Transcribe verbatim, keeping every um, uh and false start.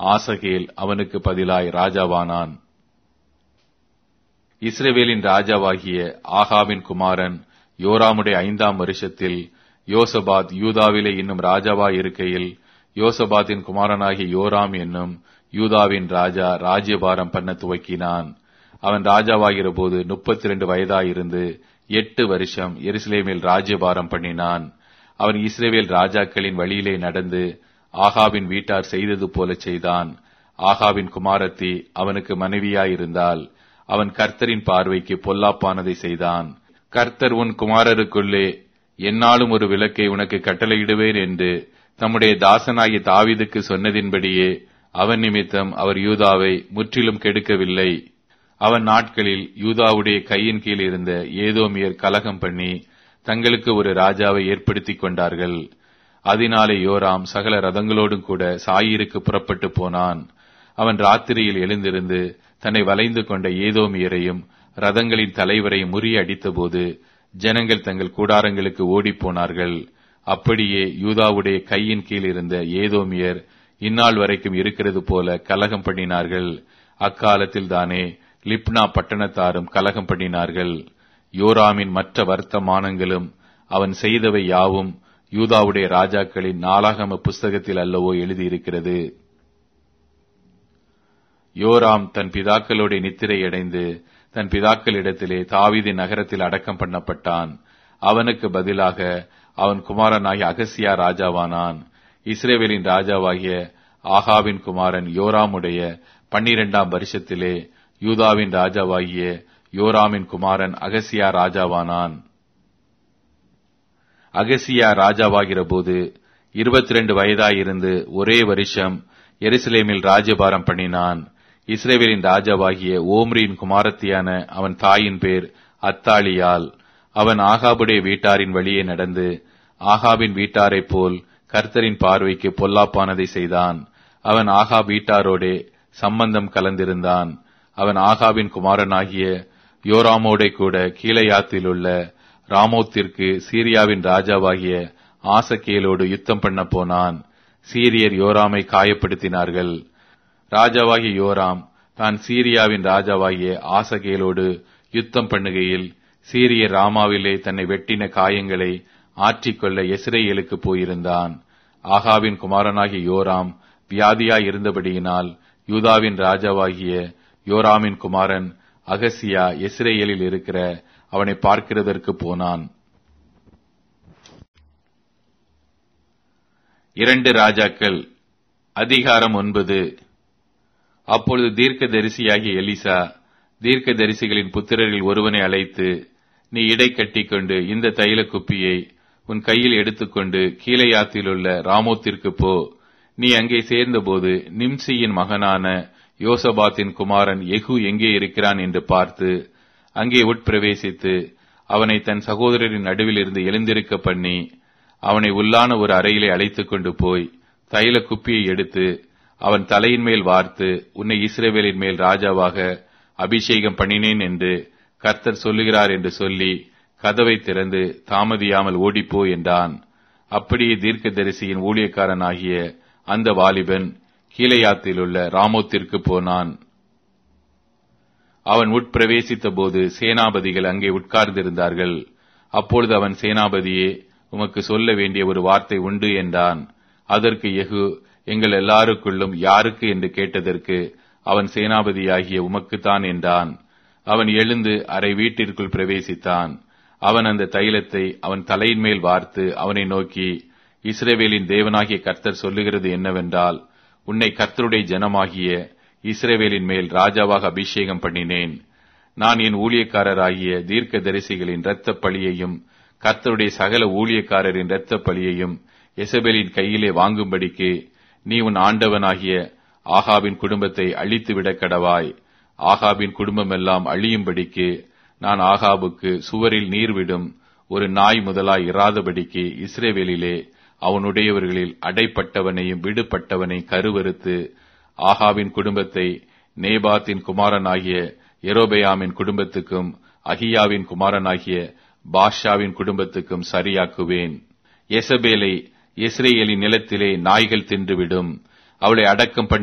ஆசகேல் அவனுக்கு பதிலாய் ராஜாவானான். இஸ்ரவேலின் ராஜாவாகிய ஆகாபின் குமாரன் யோராமுடைய ஐந்தாம் வருஷத்தில் யோசபாத் யூதாவிலே இன்னும் ராஜாவாய் இருக்கையில் யோசபாத்தின் குமாரனாகிய யோராம் என்னும் யூதாவின் ராஜா ராஜ்யபாரம் பண்ண துவக்கினான். அவன் ராஜாவாகிற போது முப்பத்தி இரண்டு வயதாயிருந்து எட்டு வருஷம் எருசலேமில் ராஜ்யபாரம் பண்ணினான். அவன் இஸ்ரவேல் ராஜாக்களின் வழியிலே நடந்து ஆகாபின் வீட்டார் செய்தது போல செய்தான். ஆகாபின் குமாரத்தி அவனுக்கு மனைவியாயிருந்தால் அவன் கர்த்தரின் பார்வைக்கு பொல்லாப்பானதை செய்தான். கர்த்தர் உன் குமாரருக்குள்ளே எந்நாளும் ஒரு விளக்கை உனக்கு கட்டளையிடுவேன் என்று தம்முடைய தாசனாகிய தாவீதுக்கு சொன்னதின்படியே அவன் நிமித்தம் அவர் யூதாவை முற்றிலும் கெடுக்கவில்லை. அவன் நாட்களில் யூதாவுடைய கையின் கீழ் இருந்த ஏதோமியர் கலகம் பண்ணி தங்களுக்கு ஒரு ராஜாவை ஏற்படுத்திக் கொண்டார்கள். அதனாலே யோராம் சகல ரதங்களோடும் கூட சாயிருக்கு புறப்பட்டு போனான். அவன் ராத்திரியில் எழுந்திருந்து தன்னை வளைந்து கொண்ட ஏதோமியரையும் ரதங்களின் தலைவரையும் முறியடித்தபோது ஜனங்கள் தங்கள் கூடாரங்களுக்கு ஓடிப்போனார்கள். அப்படியே யூதாவுடைய கையின் கீழ் இருந்த ஏதோமியர் இந்நாள் வரைக்கும் இருக்கிறது போல கலகம் பண்ணினார்கள். அக்காலத்தில் தானே லிப்னா பட்டணத்தாரும் கலகம் பண்ணினார்கள். யோராமின் மற்ற வர்த்தமானங்களும் அவன் செய்தவை யாவும் யூதாவுடைய ராஜாக்களின் நாளாகம புஸ்தகத்தில் அல்லவோ எழுதியிருக்கிறது. யோராம் தன் பிதாக்களோட நித்திரையடைந்து தன் பிதாக்களிடத்திலே தாவீதின் நகரத்தில் அடக்கம் பண்ணப்பட்டான். அவனுக்கு பதிலாக அவன் குமாரனாகிய அகசியா ராஜாவானான். இஸ்ரவேலின் ராஜாவாகிய ஆகாவின் குமாரன் யோராமுடைய பன்னிரெண்டாம் வருஷத்திலே யூதாவின் ராஜாவாகிய யோராமின் குமாரன் அகசியா ராஜாவானான். அகசியா ராஜாவாகிற போது இருபத்தி ரெண்டு வயதாயிருந்து ஒரே வருஷம் எருசலேமில் ராஜ்யபாரம் பண்ணினான். இஸ்ரவேலின் ராஜாவாகிய ஓம்ரியின் குமாரத்தியான அவன் தாயின் பேர் அத்தாலியால். அவன் ஆகாபுடைய வீட்டாரின் வழியே நடந்து ஆகாபின் வீட்டாரைப் போல் கர்த்தரின் பார்வைக்கு பொல்லாப்பானதை செய்தான். அவன் ஆகாப் வீட்டாரோடே சம்பந்தம் கலந்திருந்தான். அவன் ஆகாபின் குமாரனாகிய யோராமோடே கூட கீலேயாத்தில் உள்ள ராமோத்திற்கு சீரியாவின் ராஜாவாகிய ஆசகேலோடு யுத்தம் பண்ண போனான். சீரியர் யோராமை காயப்படுத்தினார்கள். ராஜாவாகிய யோராம் தான் சீரியாவின் ராஜாவாகிய ஆசகேலோடு யுத்தம் பண்ணுகையில் சீரியர் ராமாவிலே தன்னை வெட்டின காயங்களை ஆற்றிக்கொள்ள எஸ்ரேலுக்கு போயிருந்தான். ஆகாவின் குமாரனாகிய யோராம் வியாதியாய் இருந்தபடியினால் யூதாவின் ராஜாவாகிய யோராமின் குமாரன் அகசியா எஸ்ரேலில் இருக்கிற அவனை பார்க்கிறதற்கு போனான். இரண்டு ராஜாக்கள் அதிகாரம் ஒன்பது. அப்பொழுது தீர்க்க தரிசியாகிய எலிசா தீர்க்க தரிசிகளின் புத்திரரில் ஒருவனை அழைத்து, நீ இடை கட்டிக்கொண்டு இந்த தைல குப்பியை உன் கையில் எடுத்துக்கொண்டு கீலேயாத்திலுள்ள ராமோத்திற்கு போ. நீ அங்கே சேர்ந்தபோது நிம்சியின் மகனான யோசபாத்தின் குமாரன் யெகூ எங்கே இருக்கிறான் என்று பார்த்து அங்கே உட்பிரவேசித்து அவனை தன் சகோதரரின் நடுவில் இருந்து எழுந்திருக்க பண்ணி அவனை உள்ளான ஒரு அறையிலே அழைத்துக் கொண்டு போய் தைல குப்பியை எடுத்து அவன் தலையின் மேல் வார்த்து, உன்னை இஸ்ரவேலின் மேல் ராஜாவாக அபிஷேகம் பண்ணினேன் என்று கர்த்தர் சொல்லுகிறார் என்று சொல்லி கதவை திறந்து தாமதியாமல் ஓடிப்போ என்றான். அப்படியே தீர்க்கதரிசியின் ஊழியக்காரனாகிய அந்த வாலிபன் கீலேயாத்தில் உள்ள ராமோத்திற்கு போனான். அவன் உட்பிரவேசித்த போது சேனாபதிகள் அங்கே உட்கார்ந்திருந்தார்கள். அப்பொழுது அவன், சேனாபதியே, உமக்கு சொல்ல வேண்டிய ஒரு வார்த்தை உண்டு என்றான். அதற்கு யெகூ, எங்கள் எல்லாருக்குள்ளும் யாருக்கு என்று கேட்டதற்கு அவன், சேனாபதியாகிய உமக்குத்தான் என்றான். அவன் எழுந்து அறை வீட்டிற்குள் பிரவேசித்தான். அவன் அந்த தைலத்தை அவன் தலையின் மேல் வார்த்து அவனை நோக்கி, இஸ்ரவேலின் தேவனாகிய கர்த்தர் சொல்லுகிறது என்னவென்றால், உன்னை கர்த்தருடைய ஜனமாகிய இஸ்ரவேலின் மேல் ராஜாவாக அபிஷேகம் பண்ணினேன். நான் என் ஊழியக்காரராகிய தீர்க்க தரிசிகளின் இரத்த பழியையும் கர்த்தருடைய சகல ஊழியக்காரரின் இரத்த பழியையும் எசபேலின் கையிலே வாங்கும்படிக்கு நீ உன் ஆண்டவனாகிய ஆகாபின் குடும்பத்தை அழித்துவிட கடவாய். ஆகாபின் குடும்பம் எல்லாம் அழியும்படிக்கு நான் ஆகாபுக்கு சுவரில் நீர் விடும் ஒரு நாய் முதலாய் இராதபடிக்கு இஸ்ரவேலிலே அவனுடையவர்களில் அடைப்பட்டவனையும் விடுபட்டவனையும் கருவறுத்து ஆகாபின் குடும்பத்தை நேபாத்தின் குமாரனாகிய யெரொபெயாமின் குடும்பத்துக்கும் அகியாவின் குமாரனாகிய பாஷாவின் குடும்பத்துக்கும் சரியாக்குவேன். எசபேலை இஸ்ரவேலின் நிலத்திலே நாய்கள் தின்றுவிடும். அவளை அடக்கம் பண்ண